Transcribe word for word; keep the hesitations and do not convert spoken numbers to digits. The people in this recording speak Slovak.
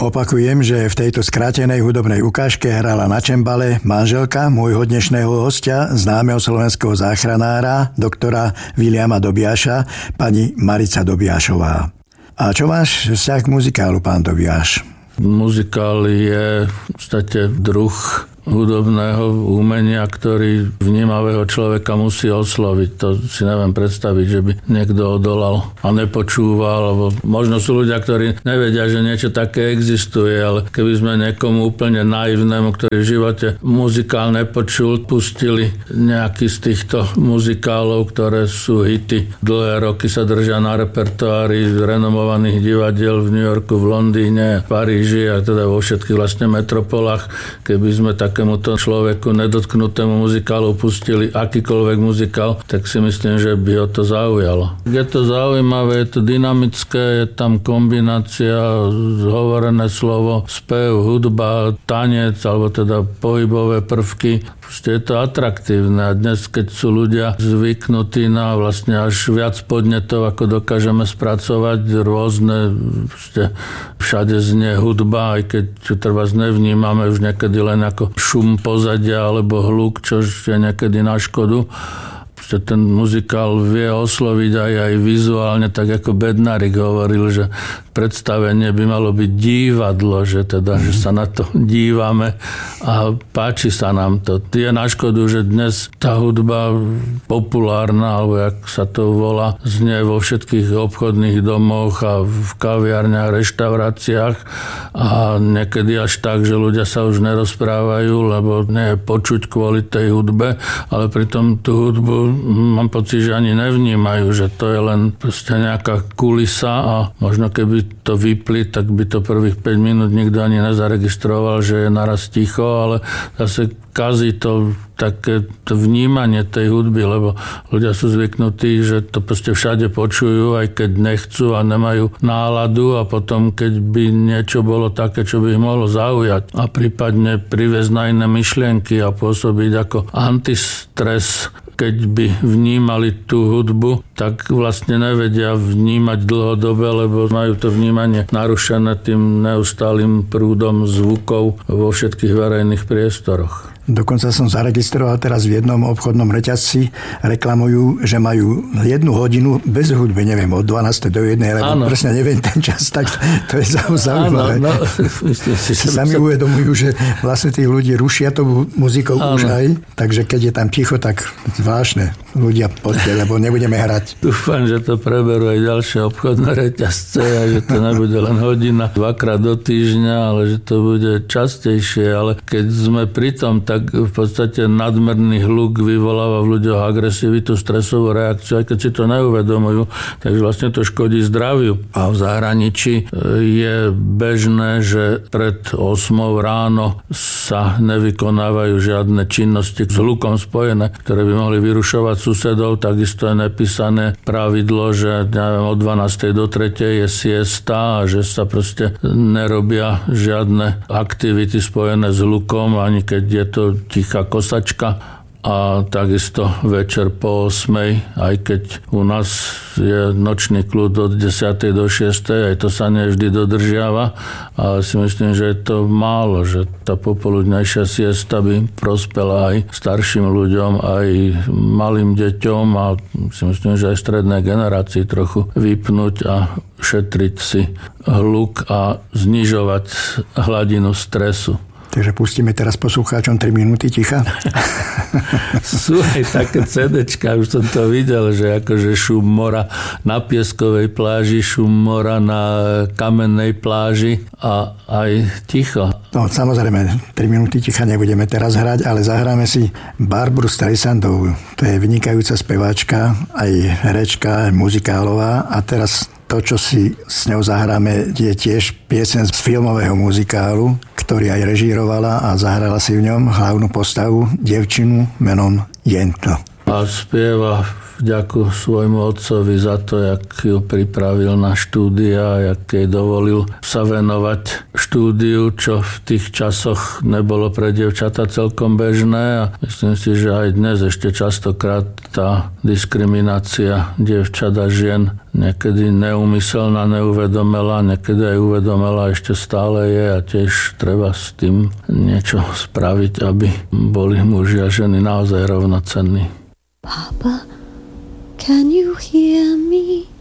Opakujem, že v tejto skrátenej hudobnej ukážke hrala na čembale manželka môjho dnešného hostia, známeho slovenského záchranára, doktora Viliama Dobiaša, pani Marica Dobiašová. A čo máš vzťah k muzikálu, pán Dobiaš? Muzikál je v podstate druh hudobného umenia, ktorý vnímavého človeka musí osloviť. To si neviem predstaviť, že by niekto odolal a nepočúval, lebo možno sú ľudia, ktorí nevedia, že niečo také existuje, ale keby sme niekomu úplne naivnému, ktorý v živote muzikál nepočul, pustili nejaký z týchto muzikálov, ktoré sú hity. Dlhé roky sa držia na repertoári renomovaných divadiel v New Yorku, v Londýne, v Paríži a teda vo všetkých vlastne metropolách. Keby sme tak takémuto človeku nedotknutému muzikálu pustili akýkoľvek muzikál, tak si myslím, že by ho to zaujalo. Je to zaujímavé, je to dynamické, je tam kombinácia, hovorené slovo, spev, hudba, tanec, alebo teda pohybové prvky. Proste je to atraktívne a dnes, keď sú ľudia zvyknutí na vlastne až viac podnetov, ako dokážeme spracovať, rôzne, proste všade znie hudba, aj keď čo treba nevnímame už niekedy len ako šum pozadia alebo hluk, čo je niekedy na škodu. Ten muzikál vie osloviť aj, aj vizuálne, tak ako Bednárik hovoril, že predstavenie by malo byť divadlo, že teda, že sa na to dívame a páči sa nám to. Je na škodu, že dnes tá hudba populárna, alebo jak sa to volá, znie vo všetkých obchodných domoch a v kaviarniach, reštauráciách a niekedy až tak, že ľudia sa už nerozprávajú, lebo nie je počuť kvôli tej hudbe, ale pritom tú hudbu mám pocit, že ani nevnímajú, že to je len proste nejaká kulisa a možno keby to vypli, tak by to prvých päť minút nikto ani nezaregistroval, že je naraz ticho, ale zase kazí to také to vnímanie tej hudby, lebo ľudia sú zvyknutí, že to proste všade počujú, aj keď nechcú a nemajú náladu a potom, keď by niečo bolo také, čo by ich mohlo zaujať a prípadne priviesť na iné myšlienky a pôsobiť ako antistres, keď by vnímali tú hudbu, tak vlastne nevedia vnímať dlhodobé, lebo majú to vnímanie narušené tým neustálým prúdom zvukov vo všetkých verejných priestoroch. Dokonca som zaregistroval teraz v jednom obchodnom reťazci, reklamujú, že majú jednu hodinu bez hudby, neviem, od dvanástej do jednej, lebo presne neviem ten čas, tak to je zaujímavé. Áno, no, myslím si, že sami sa uvedomujú, že vlastne tí ľudia rušia tou muzikou už aj, takže keď je tam ticho, tak zvláštne. Ľudia, poďte, lebo nebudeme hrať. Dúfam, že to preberú aj ďalšie obchodné reťazce a že to nebude len hodina, dvakrát do týždňa, ale že to bude častejšie, ale keď sme pri tom, tak v podstate nadmerný hluk vyvoláva v ľuďoch agresivitu, stresovú reakciu, aj keď si to neuvedomujú, takže vlastne to škodí zdraviu. A v zahraničí je bežné, že pred osiemou ráno sa nevykonávajú žiadne činnosti s hlukom spojené, ktoré by mohli vyrušovať susedov. Takisto je nepísané pravidlo, že neviem, od dvanástej do tretej je siesta a že sa proste nerobia žiadne aktivity spojené s hlukom, ani keď je to tichá kosačka. A takisto večer po ôsmej, aj keď u nás je nočný kľud od desiatej do šiestej, aj to sa nevždy dodržiava, ale si myslím, že je to málo, že tá popoludnejšia siesta by prospela aj starším ľuďom, aj malým deťom a si myslím, že aj strednej generácii trochu vypnúť a šetriť si hluk a znižovať hladinu stresu. Takže pustíme teraz poslucháčom tri minúty ticha. Sú aj také cédečka, už som to videl, že akože šum mora na pieskovej pláži, šum mora na kamennej pláži a aj ticho. No samozrejme, tri minúty ticha nebudeme teraz hrať, ale zahráme si Barbaru Streisandovú. To je vynikajúca speváčka, aj herečka, aj muzikálová a teraz to, čo si s ňou zahráme, je tiež pieseň z filmového muzikálu, ktorý aj režírovala a zahrala si v ňom hlavnú postavu, dievčinu menom Jento. A spieva vďaku svojmu otcovi za to, jak ju pripravil na štúdia, jak jej dovolil sa venovať štúdiu, čo v tých časoch nebolo pre dievčatá celkom bežné a myslím si, že aj dnes ešte častokrát tá diskriminácia dievčat a žien niekedy neúmyselná, neuvedomela, niekedy aj uvedomela, ešte stále je a tiež treba s tým niečo spraviť, aby boli muži a ženy naozaj rovnocenní. Papa, can you hear me?